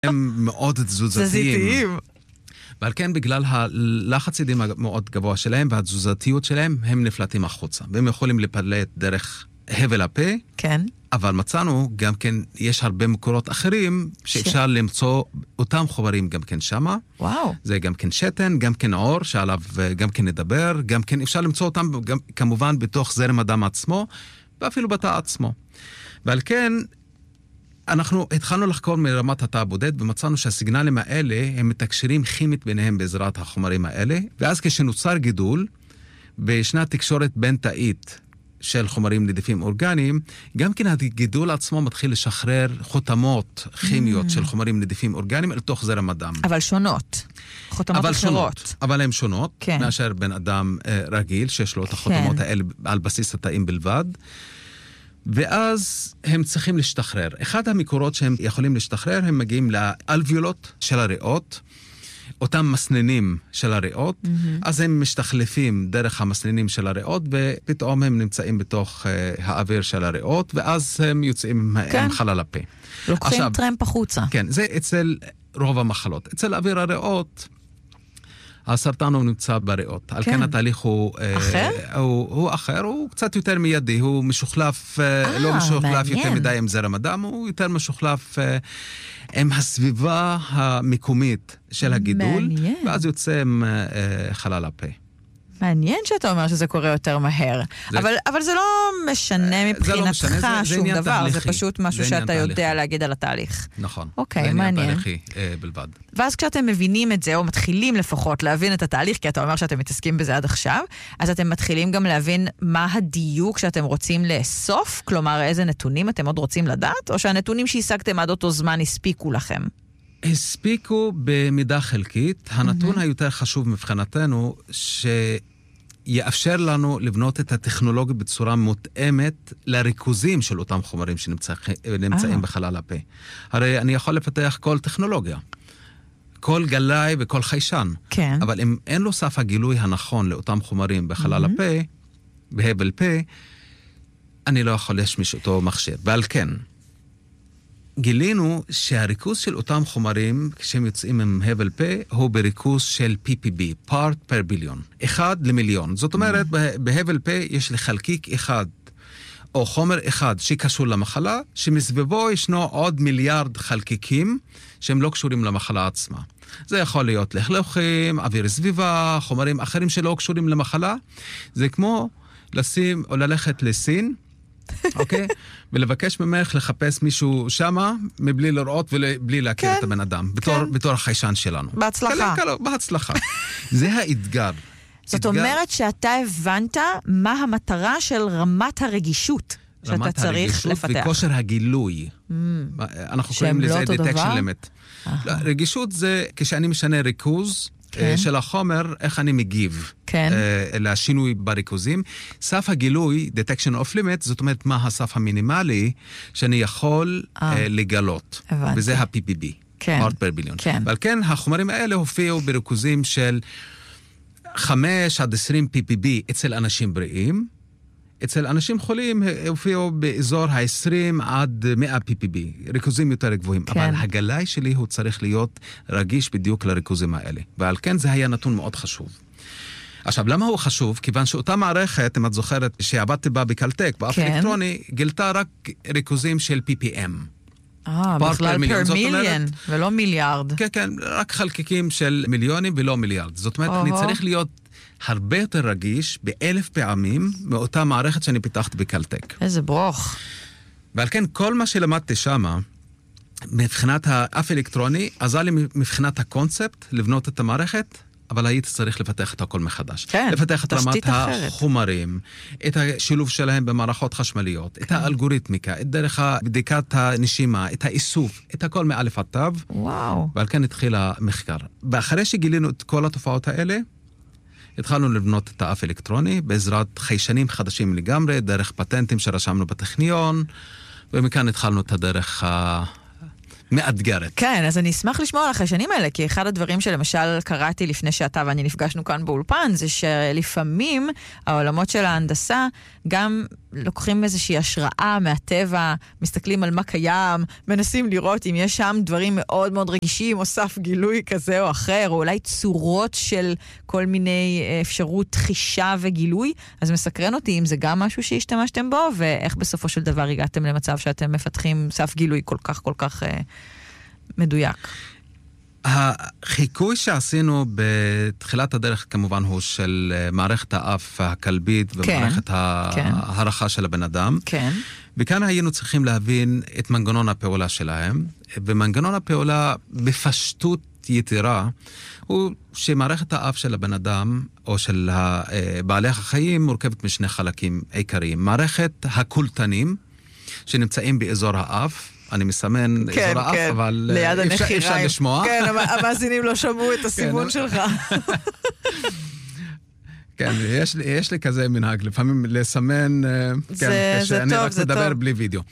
הם מאוד תזוזתיים. ועל כן בגלל הלחץ ידים המאוד גבוה שלהם והתזוזתיות שלהם, הם נפלטים החוצה. והם יכולים לפלט דרך הבל הפה. כן. אבל מצאנו גם כן, יש הרבה מקורות אחרים שאפשר למצוא אותם חומרים גם כן שמה. וואו. זה גם כן שתן, גם כן עור, שעליו גם כן נדבר, גם כן אפשר למצוא אותם גם, כמובן בתוך זרם הדם עצמו, ואפילו בתא עצמו. ועל כן, אנחנו התחלנו לחקור מרמת התא הבודד, ומצאנו שהסיגנלים האלה הם מתקשרים כימית ביניהם בעזרת החומרים האלה, ואז כשנוצר גידול, וישנה תקשורת בין תאית, של חומרים נדיפים אורגניים, גם כן הגידול עצמו מתחיל לשחרר חותמות כימיות של חומרים נדיפים אורגניים אל תוך זרם הדם. אבל שונות. חותמות אחרות. אבל הן שונות, מאשר בן אדם רגיל, שיש לו את החותמות האלה על בסיס התאים בלבד. ואז הם צריכים להשתחרר. אחד המקורות שהם יכולים להשתחרר, הם מגיעים לאלביולות של הריאות, אותם מסננים של הריאות, אז הם משתחלפים דרך המסננים של הריאות, ופתאום הם נמצאים בתוך האוויר של הריאות, ואז הם יוצאים עם חלל הפה. לוקחים טרמפ החוצה. כן, זה אצל רוב המחלות. אצל אוויר הריאות, הסרטן הוא נמצא בריאות. על כן התהליך הוא אחר? הוא אחר, הוא קצת יותר מיידי, הוא משוחלף, לא משוחלף יותר מדי עם זרם הדם, הוא יותר משוחלף עם הסביבה המקומית של הגידול, ואז יוצא עם חלל הפה. מעניין שאתה אומר שזה קורה יותר מהר. אבל זה לא משנה מבחינתך שום דבר, זה פשוט משהו שאתה יודע להגיד על התהליך. נכון. אוקיי, מעניין. זה עניין תהליכי בלבד. ואז כשאתם מבינים את זה, או מתחילים לפחות להבין את התהליך, כי אתה אומר שאתם מתעסקים בזה עד עכשיו, אז אתם מתחילים גם להבין מה הדיוק שאתם רוצים לאסוף, כלומר איזה נתונים אתם עוד רוצים לדעת, או שהנתונים שהשגתם עד אותו זמן הספיקו לכם? הספיקו במידה חלקית. הנתון היותר חשוב מבחינתנו, שיאפשר לנו לבנות את הטכנולוגיה בצורה מותאמת לריכוזים של אותם חומרים שנמצאים בחלל הפה. הרי אני יכול לפתח כל טכנולוגיה, כל גלאי וכל חיישן. כן. אבל אם אין לו סף הגילוי הנכון לאותם חומרים בחלל הפה, בהבל פה, אני לא יכול להשמיש אותו מכשיר. ועל כן, גילינו שהריכוז של אותם חומרים, כשהם יוצאים עם הבל פה, הוא בריכוז של PPB, part per billion, 1 למיליון. זאת אומרת, בהבל פה יש לחלקיק אחד, או חומר אחד שקשור למחלה, שמסביבו ישנו עוד מיליארד חלקיקים, שהם לא קשורים למחלה עצמה. זה יכול להיות לחלוכים, אוויר סביבה, חומרים אחרים שלא קשורים למחלה. זה כמו לשים או ללכת לסין, אוקיי? ולבקש ממך לחפש מישהו שמה, מבלי לראות ובלי להכיר את הבן אדם, בתור החיישן שלנו. בהצלחה. בהצלחה. זה האתגר. זאת אומרת שאתה הבנת מה המטרה של רמת הרגישות שאתה צריך לפתח. וכושר הגילוי. אנחנו קוראים לזה detection limit. רגישות זה כשאני משנה ריכוז, של החומר, איך אני מגיב לשינוי בריכוזים. סף הגילוי, detection of limit, זאת אומרת מה הסף המינימלי שאני יכול לגלות. וזה ה-PPB, part per billion. ועל כן, החומרים האלה הופיעו בריכוזים של 5 עד 20 PPB אצל אנשים בריאים. אצל אנשים חולים הופיעו באזור ה-20 עד 100 PPB, ריכוזים יותר גבוהים. אבל הגלאי שלי הוא צריך להיות רגיש בדיוק לריכוזים האלה. ועל כן זה היה נתון מאוד חשוב. עכשיו, למה הוא חשוב? כיוון שאותה מערכת, אם את זוכרת, שעבדתי בה בקלטק, באף אלקטרוני, גילתה רק ריכוזים של PPM. בכלל פר מיליון, ולא מיליארד. כן, כן, רק חלקיקים של מיליונים ולא מיליארד. זאת אומרת, אני צריך להיות הרבה יותר רגיש ב1000 פעמים מאותה מערכת שאני פיתחת בקלטק. איזה ברוך. ועל כן, כל מה שלמדתי שמה, מבחינת האף אלקטרוני, עזר לי מבחינת הקונספט לבנות את המערכת, אבל הייתי צריך לפתח את הכל מחדש. כן, לפתח את רמת החומרים, את השילוב שלהם במערכות חשמליות, את האלגוריתמיקה, את דרך בדיקת הנשימה, את האיסוף, את הכל מאלף עד תו. וואו. ועל כן התחיל המחקר. ואחרי שגילינו את כל התופעות האלה, התחלנו לבנות את האף אלקטרוני בעזרת חיישנים חדשים לגמרי, דרך פטנטים שרשמנו בטכניון, ומכאן התחלנו את הדרך מאתגרת. כן, אז אני אשמח לשמוע על החיישנים האלה, כי אחד הדברים שלמשל קראתי לפני שאתה ואני נפגשנו כאן באולפן, זה שלפעמים העולמות של ההנדסה גם לוקחים איזושהי השראה מהטבע, מסתכלים על מה קיים, מנסים לראות אם יש שם דברים מאוד מאוד רגישים, או סף גילוי כזה או אחר, או אולי צורות של כל מיני אפשרות חישה וגילוי. אז מסקרן אותי אם זה גם משהו שהשתמשתם בו, ואיך בסופו של דבר הגעתם למצב שאתם מפתחים סף גילוי כל כך מדויק. החיקוי שעשינו בתחילת הדרך כמובן הוא של מערכת האף הכלבית ומערכת הערכה של הבן אדם. כן. וכאן היינו צריכים להבין את מנגנון הפעולה שלהם, ומנגנון הפעולה בפשטות יתרה הוא שמערכת האף של הבן אדם או של בעלי החיים מורכבת משני חלקים עיקריים. מערכת הקולטנים שנמצאים באזור האף, אני מסמן אזור האף, אבל אפשר לשמוע. כן, המאזינים לא שמעו את הסימון שלך. כן, יש לי כזה מנהג, לפעמים לסמן, כשאני רק מדבר בלי וידאו.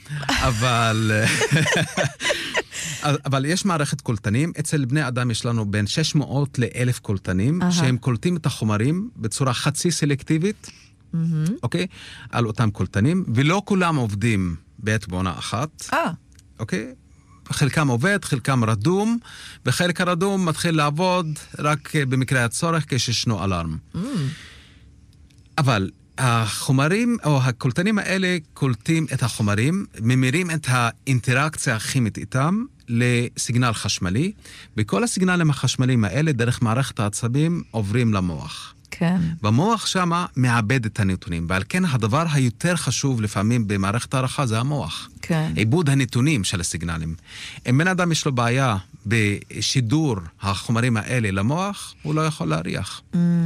אבל יש מערכת קולטנים, אצל בני אדם יש לנו בין 600 ל-1,000 קולטנים, שהם קולטים את החומרים בצורה חצי סלקטיבית, אוקיי? על אותם קולטנים, ולא כולם עובדים בעת בעונה אחת. אוקיי? חלקם עובד, חלקם רדום, וחלק הרדום מתחיל לעבוד רק במקרה הצורך כשישנו אלארם. אבל החומרים או הקולטנים האלה קולטים את החומרים, ממירים את האינטראקציה הכימית איתם לסיגנל חשמלי, וכל הסיגנלים החשמליים האלה דרך מערכת העצבים עוברים למוח. כן. במוח שמה מעבד את הנתונים, ועל כן הדבר היותר חשוב לפעמים במערכת הערכה זה המוח. כן. עיבוד הנתונים של הסיגנלים. אם בן אדם יש לו בעיה בשידור החומרים האלה למוח, הוא לא יכול להריח.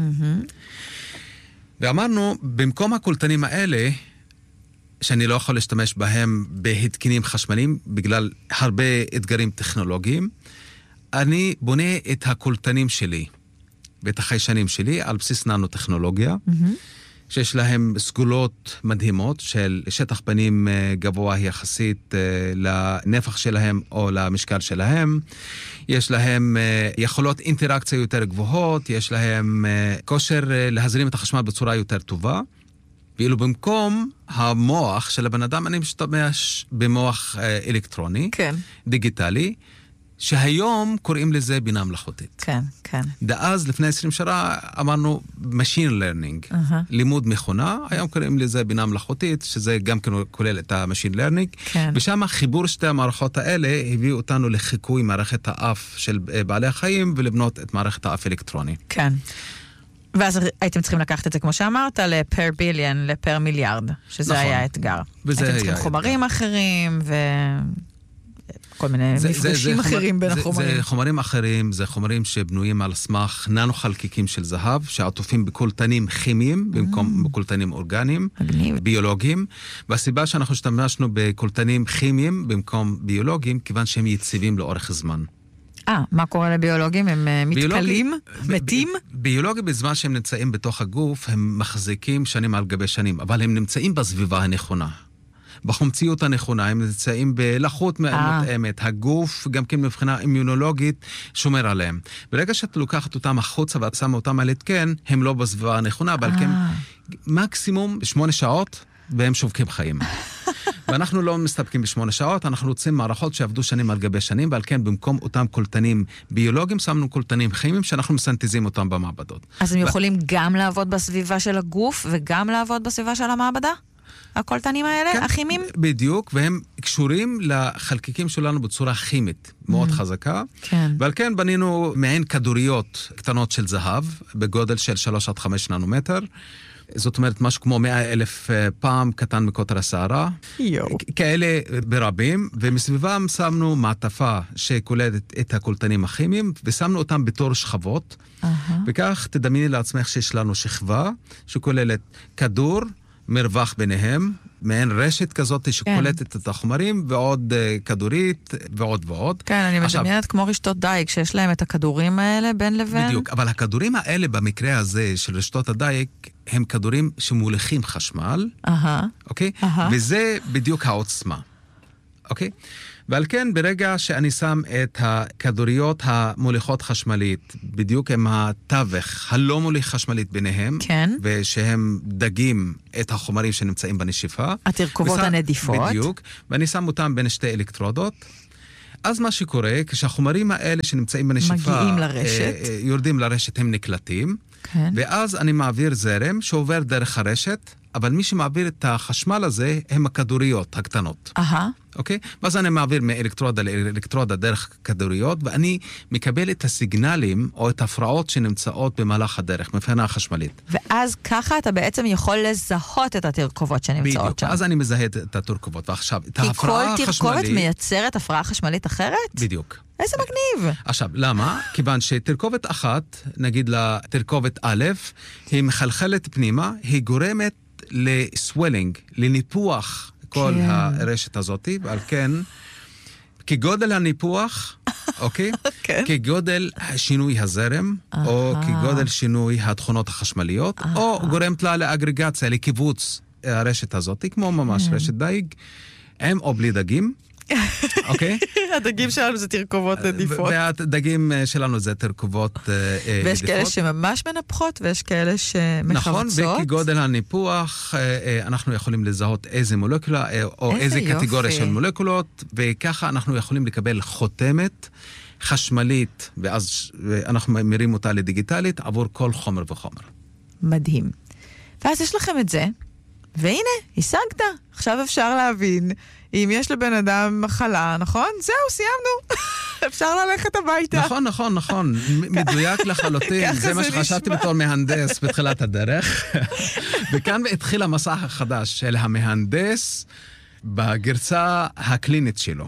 ואמרנו, במקום הקולטנים האלה, שאני לא יכול להשתמש בהם בהתקנים חשמליים, בגלל הרבה אתגרים טכנולוגיים, אני בונה את הקולטנים שלי, ואת החיישנים שלי, על בסיס ננו-טכנולוגיה, שיש להם סגולות מדהימות של שטח פנים גבוה יחסית לנפח שלהם או למשקל שלהם. יש להם יכולות אינטראקציה יותר גבוהות, יש להם כושר להזרים את החשמל בצורה יותר טובה. ואילו במקום המוח של הבן אדם, אני משתמש במוח אלקטרוני, כן. דיגיטלי, שהיום קוראים לזה בינה מלאכותית. כן, כן. דאז, לפני 20 שנה, אמרנו machine learning, לימוד מכונה, היום קוראים לזה בינה מלאכותית, שזה גם כולל את ה-machine learning, כן. ושם חיבור שתי המערכות האלה הביאו אותנו לחיקוי מערכת האף של בעלי החיים, ולבנות את מערכת האף אלקטרוני. כן. ואז הייתם צריכים לקחת את זה, כמו שאמרת, לפר ביליון, לפר מיליארד, שזה היה האתגר. הייתם צריכים חומרים אחרים, כל מיני מפגשים אחרים בין החומרים. זה חומרים אחרים, זה חומרים שבנויים על סמך ננו-חלקיקים של זהב, שעטופים בקולטנים כימיים, במקום בקולטנים אורגניים, ביולוגיים, והסיבה שאנחנו השתמשנו בקולטנים כימיים, במקום ביולוגיים, כיוון שהם יציבים לאורך זמן. מה קורה לביולוגים? הם מתקלים? מתים? ביולוגים בזמן שהם נמצאים בתוך הגוף, הם מחזיקים שנים על גבי שנים, אבל הם נמצאים בסביבה הנכונה. בחומציות הנכונה, הם נמצאים בלחות מותאמת, הגוף גם כן מבחינה אימונולוגית שומר עליהם. ברגע שאת לוקחת אותם החוצה ואת שמה אותם על התקן, הם לא בסביבה הנכונה, אבל כן מקסימום 8 שעות והם שובקים חיים. ואנחנו לא מסתפקים ב8 שעות, אנחנו רוצים מערכות שעבדו שנים על גבי שנים, ועל כן במקום אותם קולטנים ביולוגיים, שמנו קולטנים כימיים שאנחנו מסנתזים אותם במעבדות. אז הם יכולים גם לעבוד בסביבה של הגוף וגם לעבוד בסביבה של המעבדה? הקולטנים האלה, כן, הכימיים? בדיוק, והם קשורים לחלקיקים שלנו בצורה כימית מאוד חזקה. כן. ועל כן בנינו מעין כדוריות קטנות של זהב, בגודל של 3 עד 5 ננומטר. זאת אומרת, משהו כמו 100,000 פעם קטן מקוטר השערה. כאלה ברבים, ומסביבם שמנו מעטפה שכוללת את הקולטנים הכימיים, ושמנו אותם בתור שכבות. וכך תדמייני לעצמך שיש לנו שכבה שכוללת כדור, מרווח ביניהם, מעין רשת כזאת שקולטת את החומרים, ועוד כדורית, ועוד ועוד. כן, אני מדמיינת כמו רשתות דייג, שיש להם את הכדורים האלה בין לבין. בדיוק, אבל הכדורים האלה במקרה הזה של רשתות הדייג, הם כדורים שמוליכים חשמל, אוקיי? וזה בדיוק העוצמה. אוקיי? ועל כן, ברגע שאני שם את הכדוריות המוליכות חשמלית, בדיוק עם התווך הלא מוליך חשמלית ביניהם, כן. ושהם דגים את החומרים שנמצאים בנשיפה. התרכובות הנדיפות. בדיוק, ואני שם אותם בין שתי אלקטרודות. אז מה שקורה, כשהחומרים האלה שנמצאים בנשיפה, מגיעים לרשת. יורדים לרשת, הם נקלטים, כן. ואז אני מעביר זרם שעובר דרך הרשת, אבל מי שמעביר את החשמל הזה הם הכדוריות הקטנות. אוקיי? ואז אני מעביר מאלקטרודה לאלקטרודה דרך כדוריות, ואני מקבל את הסיגנלים או את ההפרעות שנמצאות במהלך הדרך, מבחינה חשמלית. ואז ככה אתה בעצם יכול לזהות את התרכובות שנמצאות בדיוק, שם. אז אני מזהה את התרכובות. ועכשיו, את ההפרעה החשמלית... כי כל תרכובת מייצרת הפרעה חשמלית אחרת? בדיוק. איזה מגניב. עכשיו, למה? כיוון שתרכובת אחת, נגיד לה תרכובת א', היא מחלחלת פנימה, היא גורמת לסוולינג, לניפוח כל הרשת הזאת, ועל כן, כגודל הניפוח, אוקיי? כגודל שינוי הזרם, או כגודל שינוי התכונות החשמליות, או גורמת לה לאגרגציה, לקיבוץ הרשת הזאת, כמו ממש רשת דייג, עם או בלי דגים. אוקיי? הדגים שלנו זה תרכובות נדיפות. והדגים שלנו זה תרכובות נדיפות. ויש כאלה שממש מנפחות, ויש כאלה שמחבצות. נכון, וכגודל הניפוח, אנחנו יכולים לזהות איזה מולקולה, או איזה קטגוריה של מולקולות, וככה אנחנו יכולים לקבל חותמת חשמלית, ואז אנחנו ממירים אותה לדיגיטלית, עבור כל חומר וחומר. מדהים. ואז יש לכם את זה, והנה, השגת. עכשיו אפשר להבין אם יש לבן אדם מחלה, נכון? זהו, סיימנו. אפשר ללכת הביתה. נכון. מדויק לחלוטין. זה מה שחשבתי בתור מהנדס בתחילת הדרך. וכאן התחיל המסע החדש של המהנדס בגרסה הקלינית שלו.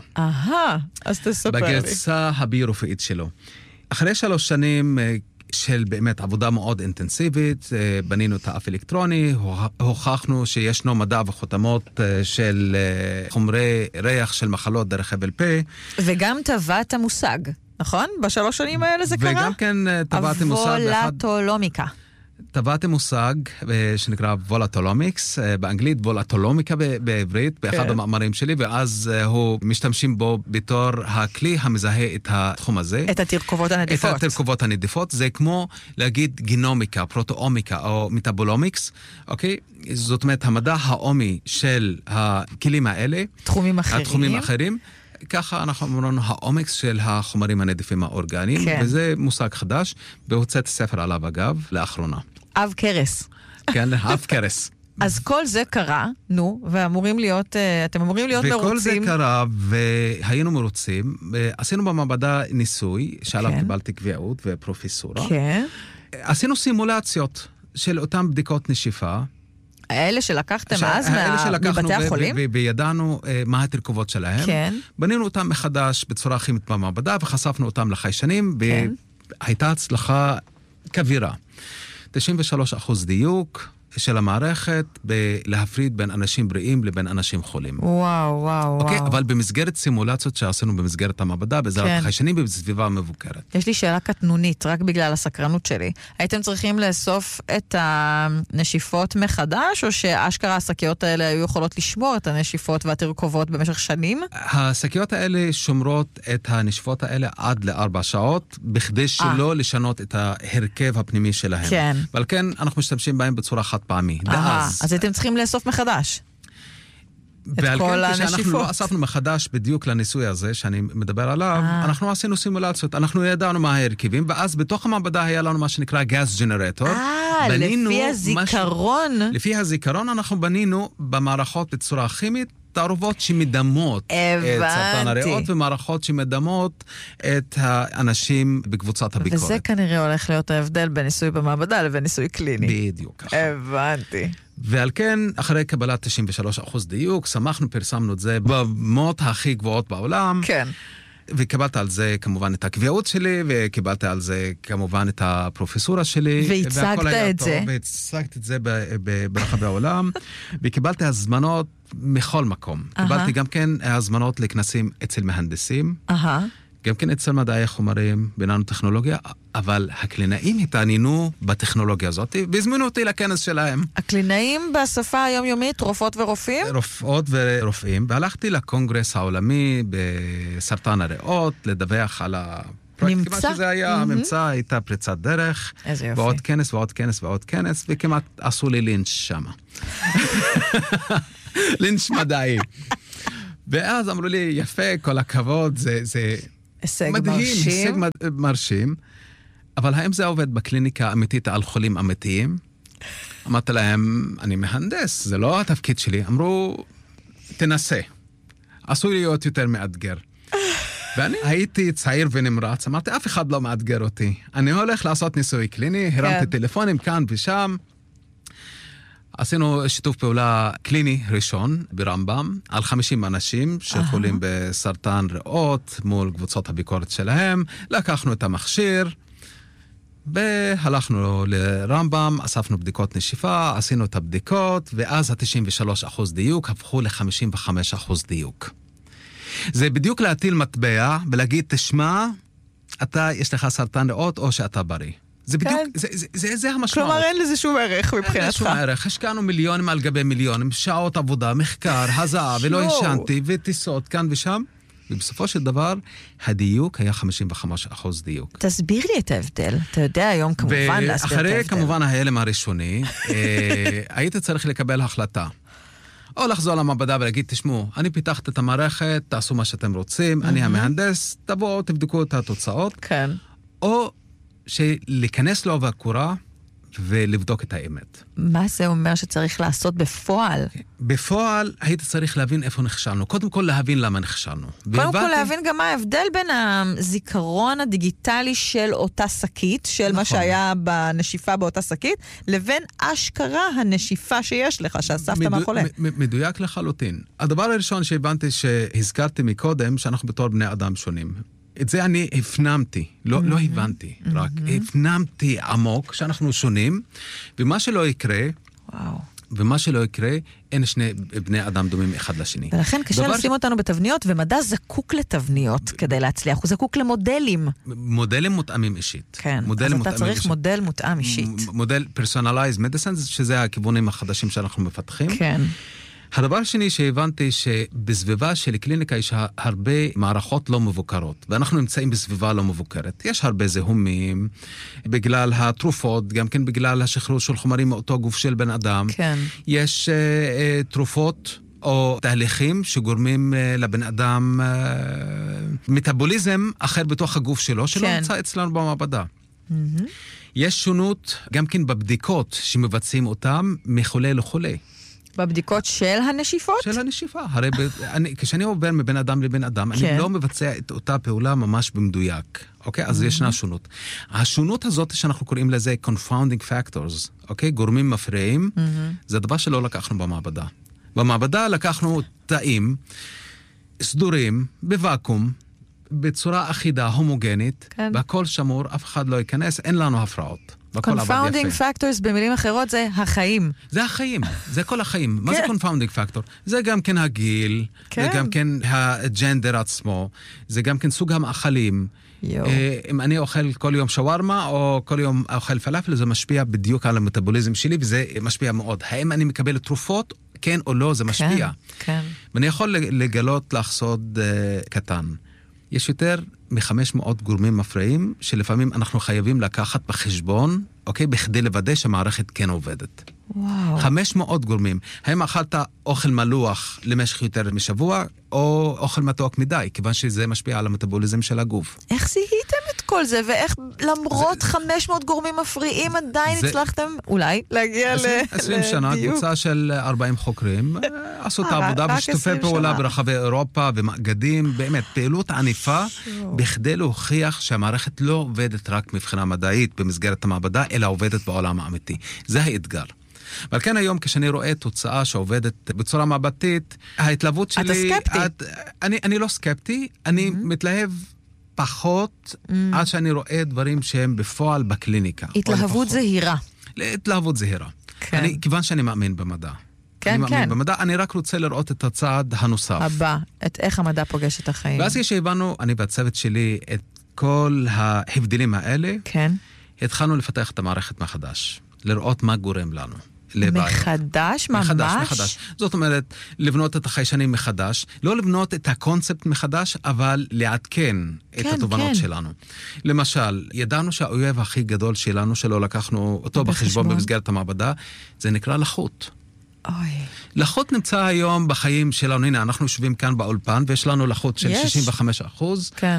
אז תספר לי. בגרסה הביורופאית שלו. אחרי 3 שנים... של באמת עבודה מאוד אינטנסיבית, בנינו את האף אלקטרוני, הוכחנו שישנו מדע וחותמות של חומרי ריח של מחלות דרך חבל פה. וגם טבעת המושג, נכון? ב3 שנים האלה זה קרה? וגם כן טבעת המושג... וולטולומיקה. טבעתי מושג שנקרא וולטולומיקס, באנגלית וולטולומיקה בעברית, באחד המאמרים שלי, ואז הוא משתמשים בו בתור הכלי המזהה את התחום הזה. את התרכובות הנדיפות. את התרכובות הנדיפות, זה כמו להגיד גנומיקה, פרוטואומיקה או מטאבולומיקס, אוקיי? זאת אומרת, המדע העומי של הכלים האלה. תחומים אחרים. התחומים האחרים. ככה אנחנו אומרים האומיקס של החומרים הנדיפים האורגניים, וזה מושג חדש, והוצאתי ספר עליו אגב, לאחרונה. אב קרס. כן, אב קרס. אז כל זה קרה, ואמורים להיות, אתם אמורים להיות מרוצים. וכל זה קרה, והיינו מרוצים, עשינו במעבדה ניסוי, שעליו קיבלתי קביעות ופרופסורה. כן. עשינו סימולציות של אותן בדיקות נשיפה, האלה שלקחתם אז מבתי החולים? וידענו מה התרכובות שלהם. כן. בנינו אותם מחדש בצורה כימית במעבדה, וחשפנו אותם לחיישנים, והייתה הצלחה כבירה. 93% דיוק של המערכת בלהפריד בין אנשים בריאים לבין אנשים חולים. וואו. אוקיי, אבל במסגרת סימולציות שעשינו במסגרת המעבדה, בעזרת החיישנים בסביבה מבוקרת. יש לי שאלה קטנונית, רק בגלל הסקרנות שלי. הייתם צריכים לאסוף את הנשיפות מחדש, או שאשכרה השקיות האלה היו יכולות לשמור את הנשיפות והתרכובות במשך שנים? השקיות האלה שומרות את הנשיפות האלה עד ל4 שעות, בכדי שלא לשנות את ההרכב הפנימי שלהם. כן. ועל כן אנחנו משתמשים בהם בצורה חד פעמי. אז הייתם צריכים לאסוף מחדש. ועל כן, כשאנחנו לא אספנו מחדש בדיוק לניסוי הזה שאני מדבר עליו, אנחנו עשינו סימולציות, אנחנו ידענו מה ההרכבים, ואז בתוך המעבדה היה לנו מה שנקרא גז ג'נרטור. לפי הזיכרון. לפי הזיכרון אנחנו בנינו במערכות בצורה כימית, תערובות שמדמות את סרטן הריאות, ומערכות שמדמות את האנשים בקבוצת הביקורת. וזה כנראה הולך להיות ההבדל בין ניסוי במעבדה לבין ניסוי קליני. בדיוק. הבנתי. ועל כן, אחרי קבלת 93% דיוק, שמחנו, פרסמנו את זה במות הכי גבוהות בעולם. כן. וקיבלת על זה כמובן את הקביעות שלי, וקיבלת על זה כמובן את הפרופסורה שלי. והצגת את זה. והצגת את זה ברחבי העולם, וקיבלתי הזמנות מכל מקום. קיבלתי גם כן הזמנות לכנסים אצל מהנדסים. גם כן אצל מדעי החומרים, בננו-טכנולוגיה, אבל הקלינאים התעניינו בטכנולוגיה הזאת, והזמינו אותי לכנס שלהם. הקלינאים בשפה היומיומית, רופאות ורופאים? רופאות ורופאים, והלכתי לקונגרס העולמי בסרטן הריאות, לדווח על הפרקטיקה שזה היה, הממצא הייתה פריצת דרך, ועוד כנס ועוד כנס ועוד כנס, וכמעט עשו לי לינץ' שם. לינץ' מדעי. ואז אמרו לי, יפה, כל הכבוד, זה הישג מדהים, מרשים. הישג מרשים, אבל האם זה עובד בקליניקה אמיתית על חולים אמיתיים? אמרתי להם, אני מהנדס, זה לא התפקיד שלי. אמרו, תנסה. עשוי להיות יותר מאתגר. ואני הייתי צעיר ונמרץ, אמרתי, אף אחד לא מאתגר אותי. אני הולך לעשות ניסוי קליני, הרמתי טלפונים כאן ושם, עשינו שיתוף פעולה קליני ראשון ברמב"ם, על 50 אנשים שחולים בסרטן ריאות מול קבוצות הביקורת שלהם. לקחנו את המכשיר, והלכנו לרמב"ם, אספנו בדיקות נשיפה, עשינו את הבדיקות, ואז ה-93% דיוק הפכו ל-55% דיוק. זה בדיוק להטיל מטבע ולהגיד, תשמע, יש לך סרטן ריאות או שאתה בריא. זה בדיוק, זה המשמעות. כלומר, אין לזה שום ערך מבחינתך. אין שום ערך. השקענו מיליונים על גבי מיליונים, שעות עבודה, מחקר, הזעה, ולא ישנתי, וטיסות כאן ושם. ובסופו של דבר, הדיוק היה 55% דיוק. תסביר לי את ההבדל. אתה יודע היום כמובן להסביר את ההבדל. ואחרי כמובן ההלם הראשוני, הייתי צריך לקבל החלטה. או לחזור למעבדה ולהגיד, תשמעו, אני פיתחת את המערכת, תעשו מה שאתם רוצים, אני המהנדס, תבואו, תבדקו את התוצאות. כן. או שלהיכנס לו והקורה ולבדוק את האמת. מה זה אומר שצריך לעשות בפועל? בפועל הייתי צריך להבין איפה נכשלנו. קודם כל להבין למה נכשלנו. קודם כל להבין גם מה ההבדל בין הזיכרון הדיגיטלי של אותה שקית, של מה שהיה בנשיפה באותה שקית, לבין אשכרה הנשיפה שיש לך, שאספת מהחולה. מדויק לחלוטין. הדבר הראשון שהבנתי שהזכרתי מקודם, שאנחנו בתור בני אדם שונים. את זה אני הפנמתי, לא הבנתי, רק הפנמתי עמוק שאנחנו שונים, ומה שלא יקרה, אין שני בני אדם דומים אחד לשני. ולכן קשה לשים אותנו בתבניות, ומדע זקוק לתבניות כדי להצליח, הוא זקוק למודלים. מודלים מותאמים אישית. כן, אז אתה צריך מודל מותאם אישית. מודל personalized medicine, שזה הכיוונים החדשים שאנחנו מפתחים. כן. הדבר השני שהבנתי שבסביבה של קליניקה יש הרבה מערכות לא מבוקרות, ואנחנו נמצאים בסביבה לא מבוקרת. יש הרבה זיהומים, בגלל התרופות, גם כן בגלל השחרור של חומרים מאותו גוף של בן אדם. כן. יש תרופות או תהליכים שגורמים לבן אדם מטאבוליזם אחר בתוך הגוף שלו, שלא נמצא אצלנו במעבדה. יש שונות גם כן בבדיקות שמבצעים אותם מחולה לחולה. בבדיקות של הנשיפות? של הנשיפה. הרי כשאני עובר מבן אדם לבן אדם, אני לא מבצע את אותה פעולה ממש במדויק. אוקיי? אז ישנה שונות. השונות הזאת שאנחנו קוראים לזה confounding factors, אוקיי? גורמים מפריעים, זה דבר שלא לקחנו במעבדה. במעבדה לקחנו תאים סדורים, בוואקום, בצורה אחידה, הומוגנית, והכל שמור, אף אחד לא ייכנס, אין לנו הפרעות. confounding factors במילים אחרות זה החיים. זה החיים, זה כל החיים. מה זה confounding factor? זה גם כן הגיל, זה גם כן הג'נדר עצמו, זה גם כן סוג המאכלים. אם אני אוכל כל יום שווארמה או כל יום אוכל פלאפל, זה משפיע בדיוק על המטאבוליזם שלי, וזה משפיע מאוד. האם אני מקבל תרופות, כן או לא, זה משפיע. כן. ואני יכול לגלות לך סוד קטן. יש יותר מ-500 גורמים מפריעים, שלפעמים אנחנו חייבים לקחת בחשבון, אוקיי? בכדי לוודא שהמערכת כן עובדת. וואו. 500 גורמים. האם אכלת אוכל מלוח למשך יותר משבוע, או אוכל מתוק מדי, כיוון שזה משפיע על המטאבוליזם של הגוף. איך זיהיתם את כל זה, ואיך למרות 500 גורמים מפריעים עדיין הצלחתם אולי להגיע לדיוק? 20 שנה, קבוצה של 40 חוקרים, עשו את העבודה בשיתופי פעולה ברחבי אירופה ומאגדים, באמת, פעילות עניפה, בכדי להוכיח שהמערכת לא עובדת רק מבחינה מדעית במסגרת המעבדה, אלא עובדת בעולם האמיתי. זה האתגר. אבל כן היום, כשאני רואה תוצאה שעובדת בצורה מעבדתית, ההתלהבות שלי... אתה סקפטי. אני לא סקפטי, אני מתלהב פחות עד שאני רואה דברים שהם בפועל בקליניקה. התלהבות זהירה. התלהבות זהירה. כיוון שאני מאמין במדע. כן, כן. במדע, אני רק רוצה לראות את הצעד הנוסף. הבא, את איך המדע פוגש את החיים. ואז כשהבנו, אני והצוות שלי, את כל ההבדלים האלה, כן. התחלנו לפתח את המערכת מחדש, לראות מה גורם לנו. מחדש? ממש? מחדש. זאת אומרת, לבנות את החיישנים מחדש, לא לבנות את הקונספט מחדש, אבל לעדכן את התובנות שלנו. למשל, ידענו שהאויב הכי גדול שלנו, שלא לקחנו אותו בחשבון במסגרת המעבדה, זה נקרא לחות. לחות נמצא היום בחיים שלנו. הנה, אנחנו יושבים כאן באולפן, ויש לנו לחות של 65%. כן.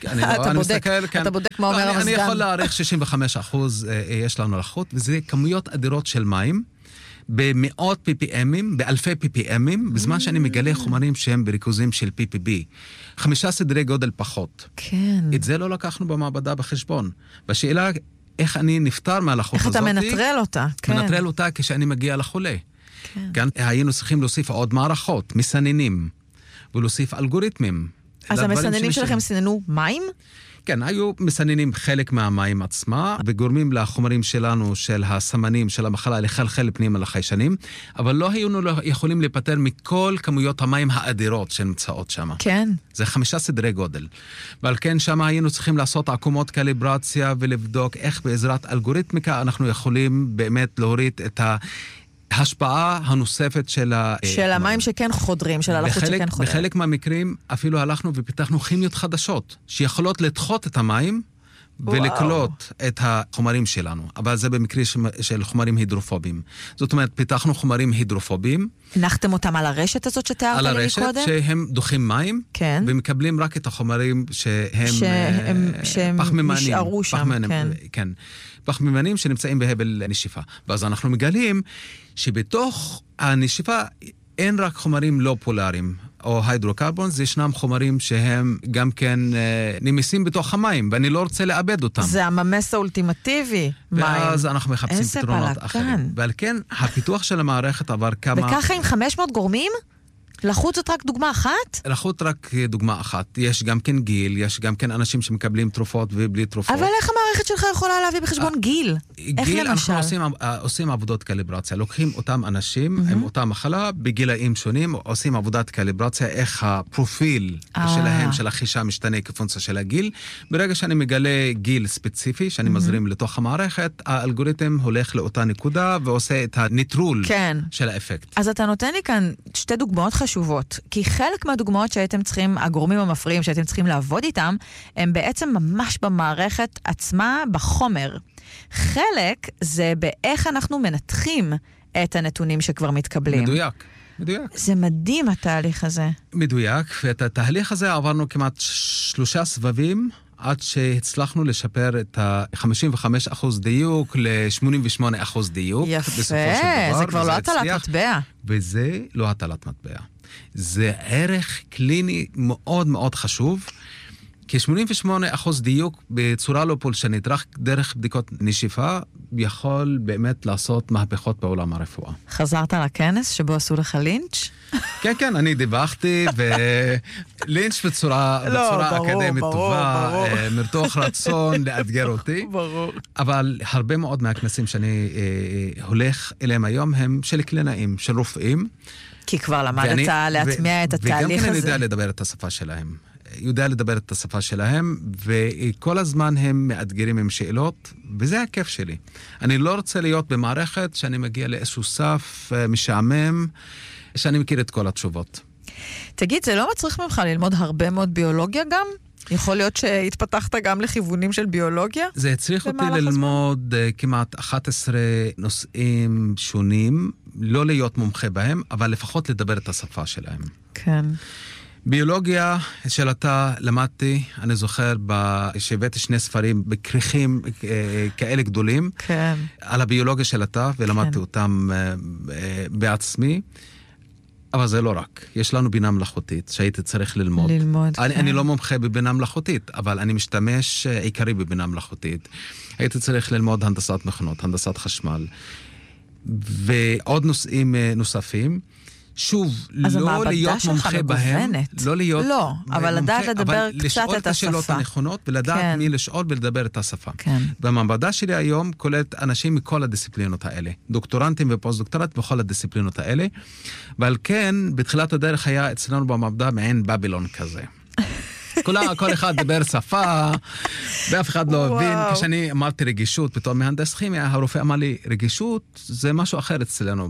אתה בודק מה אומר המזגן. אני יכול להעריך 65% יש לנו לחות, וזה כמויות אדירות של מים, במאות PPM'ים, באלפי PPM'ים, בזמן שאני מגלה חומרים שהם בריכוזים של PPB. 5 סדרי גודל פחות. כן. את זה לא לקחנו במעבדה בחשבון. בשאלה, איך אני נפטר מהלחות הזאת? איך אתה מנטרל אותה? מנטרל אותה כשאני מגיע לחולה. כאן היינו צריכים להוסיף עוד מערכות, מסננים, ולהוסיף אלגוריתמים. אז המסננים שלכם סיננו מים? כן, היו מסננים חלק מהמים עצמה, וגורמים לחומרים שלנו, של הסמנים, של המחלה, לחלחל פנימה לחיישנים, אבל לא היינו יכולים להיפטר מכל כמויות המים האדירות שנמצאות שם. כן. זה 5 סדרי גודל. ועל כן שם היינו צריכים לעשות עקומות קליברציה, ולבדוק איך בעזרת אלגוריתמיקה אנחנו יכולים באמת להוריד את ההשפעה הנוספת של המים שכן חודרים, של הלחות שכן חודרים. בחלק מהמקרים אפילו הלכנו ופיתחנו כימיות חדשות, שיכולות לדחות את המים ולקלוט את החומרים שלנו. אבל זה במקרה של חומרים הידרופובים. זאת אומרת, פיתחנו חומרים הידרופובים. הנחתם אותם על הרשת הזאת שתיארת לי מקודם? על הרשת שהם דוחים מים, כן. ומקבלים רק את החומרים שהם נשארו שם, כן. כן. פחמימנים שנמצאים בהבל נשיפה. ואז אנחנו מגלים שבתוך הנשיפה אין רק חומרים לא פולריים או היידרוקרבונס, ישנם חומרים שהם גם כן נמסים בתוך המים, ואני לא רוצה לאבד אותם. זה הממס האולטימטיבי, מים. ואז אנחנו מחפשים פתרונות אחרים. ועל כן, הפיתוח של המערכת עבר כמה... וככה עם 500 גורמים? לחות זאת רק דוגמה אחת? לחות רק דוגמה אחת. יש גם כן גיל, יש גם כן אנשים שמקבלים תרופות ובלי תרופות. אבל איך המערכת שלך יכולה להביא בחשבון גיל? גיל, אנחנו עושים עבודות קליברציה. לוקחים אותם אנשים עם אותה מחלה, בגילאים שונים, עושים עבודת קליברציה, איך הפרופיל שלהם, של החישה משתנה כפונקציה של הגיל. ברגע שאני מגלה גיל ספציפי, שאני מזרים לתוך המערכת, האלגוריתם הולך לאותה נקודה, ועושה את הניטרול של האפקט. אז אתה נותן לי כאן 2 דוגמאות חשובות, כי חלק מהדוגמאות שהייתם צריכים, הגורמים המפריעים שהייתם צריכים לעבוד איתם, הם בעצם ממש במערכת עצמה, בחומר. חלק זה באיך אנחנו מנתחים את הנתונים שכבר מתקבלים. מדויק. זה מדהים התהליך הזה. מדויק, ואת התהליך הזה עברנו כמעט 3 סבבים, עד שהצלחנו לשפר את ה-55% דיוק ל-88% דיוק. יפה, זה כבר לא הטלת מטבע. וזה לא הטלת מטבע. זה ערך קליני מאוד מאוד חשוב, כ-88% דיוק בצורה לא פולשנית, רק דרך בדיקות נשיפה, יכול באמת לעשות מהפכות בעולם הרפואה. חזרת לכנס שבו עשו לך לינץ'? כן, אני דיווחתי, ולינץ' בצורה אקדמית טובה, מרתוך רצון לאתגר אותי. ברור. אבל הרבה מאוד מהכנסים שאני הולך אליהם היום הם של קלינאים, של רופאים. כי כבר למדת להטמיע את התהליך הזה. וגם כן אני יודע לדבר את השפה שלהם. וכל הזמן הם מאתגרים עם שאלות, וזה הכיף שלי. אני לא רוצה להיות במערכת שאני מגיע לאיזשהו סף משעמם, שאני מכיר את כל התשובות. תגיד, זה לא מצריך ממך ללמוד הרבה מאוד ביולוגיה גם? יכול להיות שהתפתחת גם לכיוונים של ביולוגיה? זה הצריך אותי ללמוד כמעט 11 נושאים שונים, לא להיות מומחה בהם, אבל לפחות לדבר את השפה שלהם. כן. ביולוגיה שאתה למדתי, אני זוכר שהבאתי 2 ספרים בכריכים כאלה גדולים, כן. על הביולוגיה שאתה, ולמדתי אותם בעצמי. אבל זה לא רק. יש לנו בינה מלאכותית שהייתי צריך ללמוד. אני לא מומחה בבינה מלאכותית, אבל אני משתמש עיקרי בבינה מלאכותית. הייתי צריך ללמוד הנדסת מכונות, הנדסת חשמל, ועוד נושאים נוספים, שוב, לא להיות מומחה בהם, לא להיות... לא, אבל לדעת לדבר קצת את השפה. לשאול את השאלות הנכונות, ולדעת מי לשאול ולדבר את השפה. במעבדה שלי היום קולט אנשים מכל הדיסציפלינות האלה. דוקטורנטים ופוסט-דוקטורט בכל הדיסציפלינות האלה, ועל כן, בתחילת הדרך היה אצלנו במעבדה מעין בבילון כזה. כל אחד דבר שפה, ואף אחד לא הבין. כשאני אמרתי רגישות, פתאום מהנדס כימיה, הרופא אמר לי, רגישות זה משהו אחר אצלנו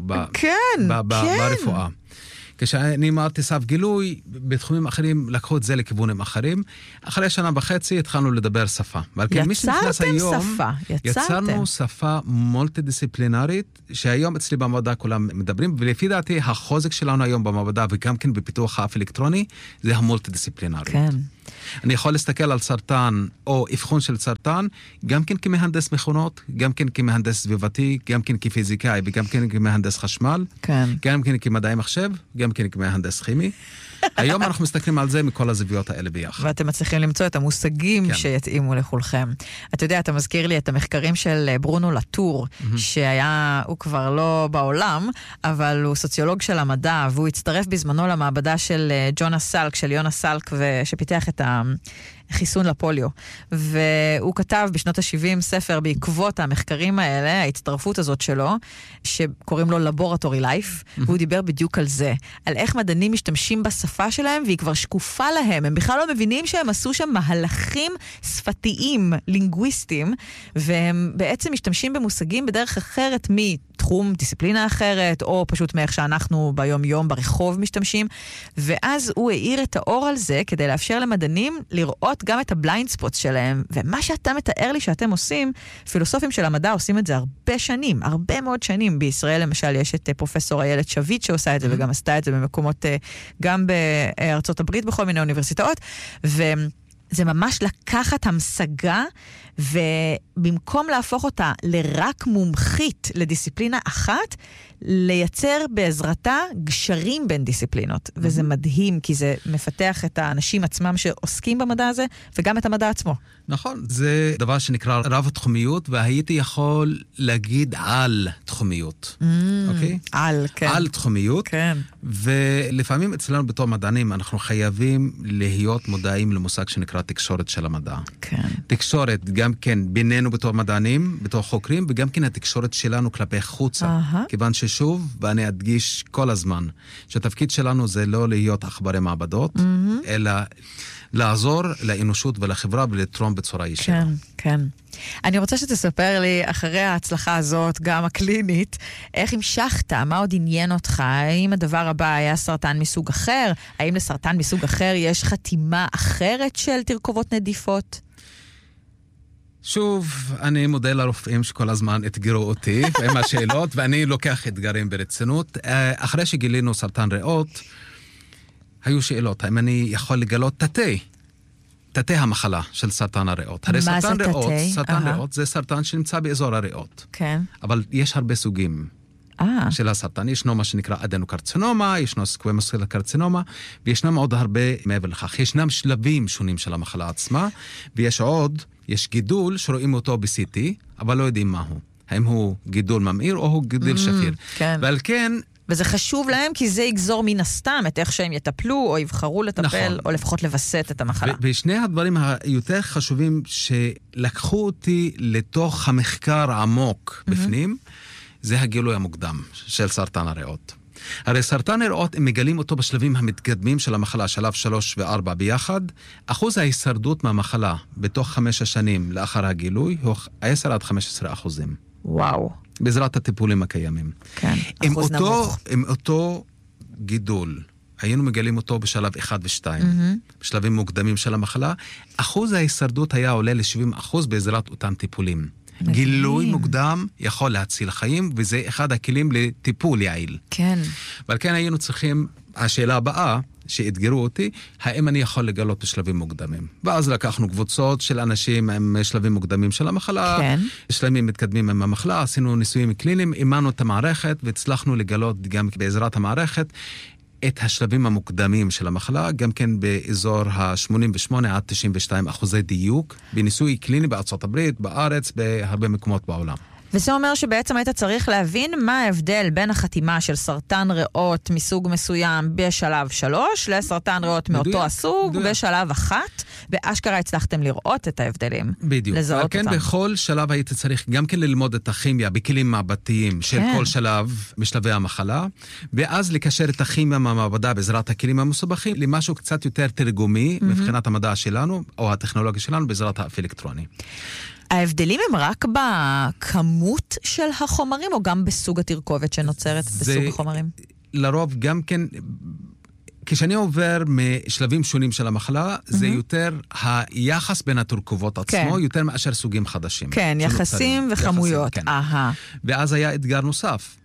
ברפואה. כשאני אמרתי סף גילוי, בתחומים אחרים לקחו את זה לכיוונים אחרים. אחרי שנה וחצי התחלנו לדבר שפה. יצרתם שפה. יצרנו שפה מולטי-דיסציפלינרית, שהיום אצלי במעבדה כולם מדברים, ולפי דעתי החוזק שלנו היום במעבדה, וגם כן בפיתוח האף אלקטרוני, זה המולטי-דיסציפלינרית. כן. אני יכול להסתכל על סרטן או אבחון של סרטן, גם כן כמהנדס מכונות, גם כן כמהנדס סביבתי, גם כן כפיזיקאי וגם כן כמהנדס חשמל, כן. גם כן כמדעי מחשב, גם כן כמהנדס כימי. היום אנחנו מסתכלים על זה מכל הזוויות האלה ביחד. ואתם מצליחים למצוא את המושגים שיתאימו לכולכם. אתה יודע, אתה מזכיר לי את המחקרים של ברונו לטור, הוא כבר לא בעולם, אבל הוא סוציולוג של המדע, והוא הצטרף בזמנו למעבדה של יונס סלק, שפיתח את חיסון לפוליו. והוא כתב בשנות ה-70 ספר בעקבות המחקרים האלה, ההצטרפות הזאת שלו, שקוראים לו Laboratory Life, והוא דיבר בדיוק על זה, על איך מדענים משתמשים בשפה שלהם, והיא כבר שקופה להם. הם בכלל לא מבינים שהם עשו שם מהלכים שפתיים, לינגוויסטיים, והם בעצם משתמשים במושגים בדרך אחרת מתחום דיסציפלינה אחרת, או פשוט מאיך שאנחנו ביום יום ברחוב משתמשים. ואז הוא העיר את האור על זה, כדי לאפשר למדענים לראות גם את הבליינד ספוטס שלהם, ומה שאתה מתאר לי שאתם עושים, פילוסופים של המדע עושים את זה הרבה שנים, הרבה מאוד שנים. בישראל למשל יש את פרופסור איילת שביט שעושה את זה, וגם עשתה את זה במקומות, גם בארצות הברית בכל מיני אוניברסיטאות, וזה ממש לקחת המשגה, ובמקום להפוך אותה לרק מומחית לדיסציפלינה אחת, לייצר בעזרתה גשרים בין דיסציפלינות. וזה מדהים, כי זה מפתח את האנשים עצמם שעוסקים במדע הזה, וגם את המדע עצמו. נכון, זה דבר שנקרא רב תחומיות, והייתי יכול להגיד על תחומיות. אוקיי? כן. על תחומיות. כן. ולפעמים אצלנו בתור מדענים, אנחנו חייבים להיות מודעים למושג שנקרא תקשורת של המדע. כן. תקשורת גם כן בינינו בתור מדענים, בתור חוקרים, וגם כן התקשורת שלנו כלפי חוצה. כיוון ששוב, ואני אדגיש כל הזמן, שהתפקיד שלנו זה לא להיות עכברי מעבדות, אלא לעזור לאנושות ולחברה ולתרום בצורה ישירה. כן, כן. אני רוצה שתספר לי, אחרי ההצלחה הזאת, גם הקלינית, איך המשכת? מה עוד עניין אותך? האם הדבר הבא היה סרטן מסוג אחר? האם לסרטן מסוג אחר יש חתימה אחרת של תרכובות נדיפות? שוב, אני מודה לרופאים שכל הזמן אתגרו אותי עם השאלות, ואני לוקח אתגרים ברצינות. אחרי שגילינו סרטן ריאות, היו שאלות, האם אני יכול לגלות תתי המחלה של סרטן הריאות. מה זה תתי? סרטן ריאות זה סרטן שנמצא באזור הריאות. כן. אבל יש הרבה סוגים של הסרטן. ישנו מה שנקרא אדנוקרצינומה, ישנו סקווימוס קרצינומה, וישנם עוד הרבה מעבר לכך. ישנם שלבים שונים של המחלה עצמה, יש גידול שרואים אותו ב-CT, אבל לא יודעים מהו. האם הוא גידול ממאיר או הוא גידול שפיר. כן. ועל כן... וזה חשוב להם כי זה יגזור מן הסתם את איך שהם יטפלו או יבחרו לטפל, נכון. או לפחות לבסט את המחלה. ושני הדברים היותר חשובים שלקחו אותי לתוך המחקר העמוק בפנים, זה הגילוי המוקדם של סרטן הריאות. הרי סרטן הריאות, הם מגלים אותו בשלבים המתקדמים של המחלה, שלב 3 ו-4 ביחד. אחוז ההישרדות מהמחלה בתוך 5 השנים לאחר הגילוי הוא 10-15%. וואו. בעזרת הטיפולים הקיימים. כן, אחוז נמוך. עם אותו גידול, היינו מגלים אותו בשלב 1 ו-2, בשלבים מוקדמים של המחלה, אחוז ההישרדות היה עולה ל-70% בעזרת אותם טיפולים. גילוי מוקדם יכול להציל חיים, וזה אחד הכלים לטיפול יעיל. כן. אבל כן היינו צריכים, השאלה הבאה, שהתגרו אותי, האם אני יכול לגלות בשלבים מוקדמים. ואז לקחנו קבוצות של אנשים עם שלבים מוקדמים של המחלה, כן. שלבים מתקדמים עם המחלה, עשינו ניסויים קליניים, אימנו את המערכת, והצלחנו לגלות גם בעזרת המערכת, את השלבים המוקדמים של המחלה, גם כן באזור ה-88-92% דיוק, בניסוי קליני בארצות הברית, בארץ, בהרבה מקומות בעולם. וזה אומר שבעצם היית צריך להבין מה ההבדל בין החתימה של סרטן ריאות מסוג מסוים בשלב 3, לסרטן ריאות מאותו הסוג בשלב 1, ואשכרה הצלחתם לראות את ההבדלים. בדיוק. לזהות אותם. כן, בכל שלב היית צריך גם כן ללמוד את הכימיה בכלים מעבדתיים של כל שלב משלבי המחלה, ואז לקשר את הכימיה מהמעבדה בעזרת הכלים המסובכים למשהו קצת יותר תרגומי מבחינת המדע שלנו, או הטכנולוגיה שלנו בעזרת האף אלקטרוני. ההבדלים הם רק בכמות של החומרים, או גם בסוג התרכובת שנוצרת בסוג החומרים? לרוב גם כן, כשאני עובר משלבים שונים של המחלה, זה יותר היחס בין התרכובות עצמו, יותר מאשר סוגים חדשים. כן, יחסים וכמויות. ואז היה אתגר נוסף.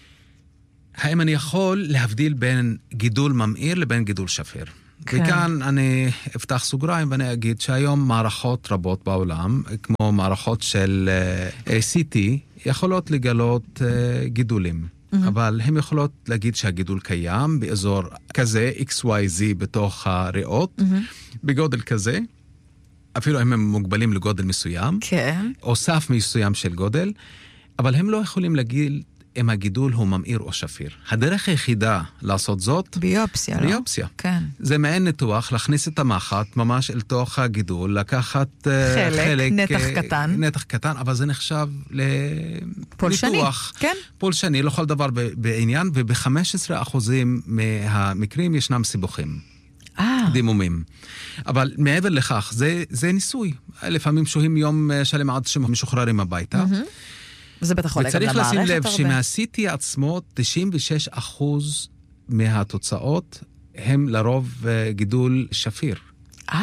האם אני יכול להבדיל בין גידול ממאיר לבין גידול שפיר? וכאן אני אפתח סוגריים ואני אגיד שהיום מערכות רבות בעולם, כמו מערכות של CT, יכולות לגלות גידולים. אבל הן יכולות להגיד שהגידול קיים באזור כזה, XYZ בתוך הריאות, בגודל כזה, אפילו הם מוגבלים לגודל מסוים, או סף מסוים של גודל, אבל הם לא יכולים להגיד אם הגידול הוא ממאיר או שפיר. הדרך היחידה לעשות זאת... ביופסיה, לא? ביופסיה. כן. זה מעין ניתוח, להכניס את המחט ממש אל תוך הגידול, לקחת חלק, נתח קטן. נתח קטן, אבל זה נחשב פולשני, לניתוח. כן. פולשני, לכל דבר בעניין, וב-15% מהמקרים ישנם סיבוכים. דימומים. אבל מעבר לכך, זה ניסוי. לפעמים שוהים יום שלם עד שמשוחררים הביתה. וזה בטח עולה גם למערכת הרבה. וצריך לשים לב שמהסיטי עצמו 96% מהתוצאות הם לרוב גידול שפיר. 96%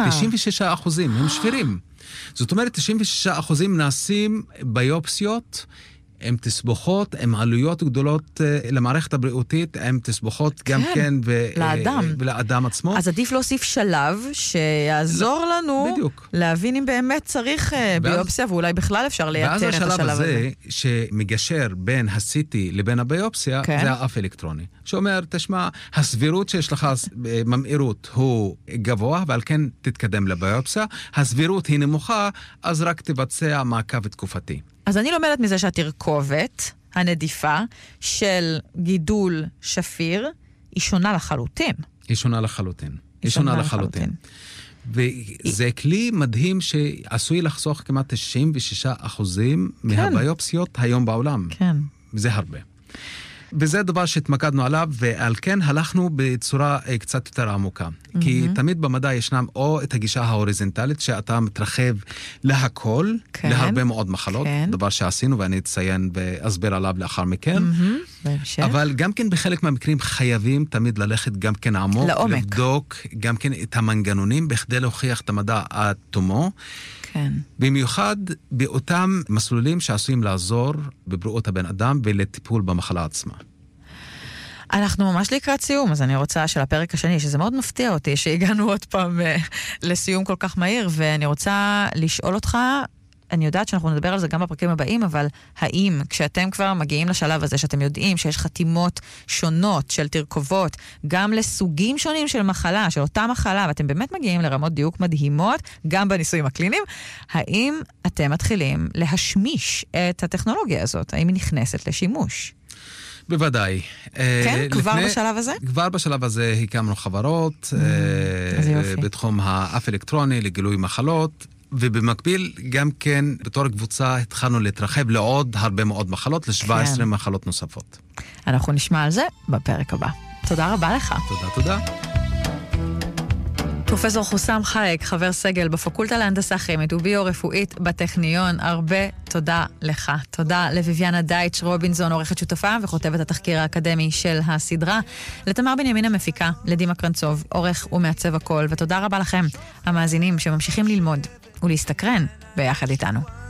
הם שפירים. זאת אומרת, 96% נעשים ביופסיות, הם תסבוכות, הם עלויות גדולות למערכת הבריאותית, הם תסבוכות גם כן ולאדם עצמו. אז עדיף להוסיף שלב שיעזור לנו להבין אם באמת צריך ביופסיה, ואולי בכלל אפשר לייתר את השלב הזה. ואז השלב הזה שמגשר בין הסיטי לבין הביופסיה, זה האף אלקטרוני. שאומר, תשמע, הסבירות שיש לך ממאירות הוא גבוה, ועל כן תתקדם לביופסיה. הסבירות היא נמוכה, אז רק תבצע מעקב תקופתי. אז אני לומדת מזה שהתרכובת, הנדיפה, של גידול שפיר, היא שונה לחלוטין. היא שונה לחלוטין. היא שונה לחלוטין. וזה כלי מדהים שעשוי לחסוך כמעט 96% מהביופסיות היום בעולם. כן. וזה הרבה. וזה דבר שהתמקדנו עליו, ועל כן הלכנו בצורה קצת יותר עמוקה. כי תמיד במדע ישנם או את הגישה ההוריזונטלית, שאתה מתרחב להכל, להרבה מאוד מחלות, דבר שעשינו ואני אציין ואסביר עליו לאחר מכן. אבל גם כן בחלק מהמקרים חייבים תמיד ללכת גם כן עמוק, לבדוק גם כן את המנגנונים, בכדי להוכיח את המדע עד תומו. כן. במיוחד באותם מסלולים שעשויים לעזור בבריאות הבן אדם ולטיפול במחלה עצמה. אנחנו ממש לקראת סיום, אז אני רוצה של הפרק השני, שזה מאוד מפתיע אותי, שהגענו עוד פעם לסיום כל כך מהיר, ואני רוצה לשאול אותך, אני יודעת שאנחנו נדבר על זה גם בפרקים הבאים, אבל האם כשאתם כבר מגיעים לשלב הזה, שאתם יודעים שיש חתימות שונות של תרכובות, גם לסוגים שונים של מחלה, של אותה מחלה, ואתם באמת מגיעים לרמות דיוק מדהימות, גם בניסויים הקליניים, האם אתם מתחילים להשמיש את הטכנולוגיה הזאת? האם היא נכנסת לשימוש? בוודאי. כן? כבר בשלב הזה? כבר בשלב הזה הקמנו חברות בתחום האף אלקטרוני לגילוי מחלות, ובמקביל גם כן בתור קבוצה התחלנו להתרחב לעוד הרבה מאוד מחלות, ל-17 מחלות נוספות. אנחנו נשמע על זה בפרק הבא. תודה רבה לך. תודה. פרופסור חוסם חייק, חבר סגל בפקולטה להנדסה כימית וביו-רפואית בטכניון, הרבה תודה לך. תודה לויביאנה דייטש רובינזון, עורכת שותפה וכותבת התחקיר האקדמי של הסדרה, לתמר בנימין המפיקה, לדימה קרנצוב, עורך ומעצב הכל, ותודה רבה לכם, המאזינים שממשיכים ללמוד ולהסתקרן ביחד איתנו.